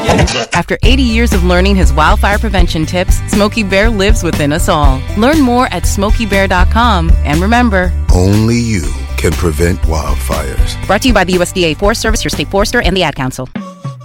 After 80 years of learning his wildfire prevention tips, Smokey Bear lives within us all. Learn more at SmokeyBear.com. And remember, only you can prevent wildfires. Brought to you by the USDA Forest Service, your state forester, and the Ad Council.